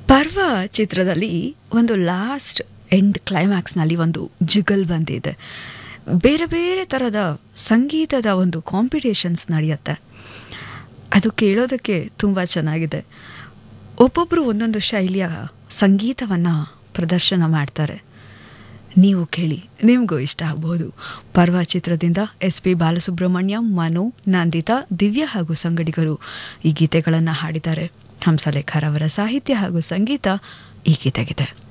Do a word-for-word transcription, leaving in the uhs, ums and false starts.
ಪರ್ವ ಚಿತ್ರದಲ್ಲಿ ಒಂದು ಲಾಸ್ಟ್ ಎಂಡ್ ಕ್ಲೈಮ್ಯಾಕ್ಸ್ನಲ್ಲಿ ಒಂದು ಜಿಗಲ್ ಬಂದಿದೆ. ಬೇರೆ ಬೇರೆ ಥರದ ಸಂಗೀತದ ಒಂದು ಕಾಂಪಿಟೇಷನ್ಸ್ ನಡೆಯುತ್ತೆ. ಅದು ಕೇಳೋದಕ್ಕೆ ತುಂಬ ಚೆನ್ನಾಗಿದೆ. ಒಬ್ಬೊಬ್ಬರು ಒಂದೊಂದು ಶೈಲಿಯ ಸಂಗೀತವನ್ನು ಪ್ರದರ್ಶನ ಮಾಡ್ತಾರೆ. ನೀವು ಕೇಳಿ, ನಿಮಗೂ ಇಷ್ಟ ಆಗ್ಬೋದು. ಪರ್ವ ಚಿತ್ರದಿಂದ ಎಸ್ ಪಿ ಬಾಲಸುಬ್ರಹ್ಮಣ್ಯಂ, ಮನು, ನಂದಿತಾ, ದಿವ್ಯಾ ಹಾಗೂ ಸಂಗಡಿಗರು ಈ ಗೀತೆಗಳನ್ನು ಹಾಡಿದ್ದಾರೆ. ಹಂಸಲೇಖರವರ ಸಾಹಿತ್ಯ ಹಾಗೂ ಸಂಗೀತ ಈ ಗೀತೆಗಿದೆ.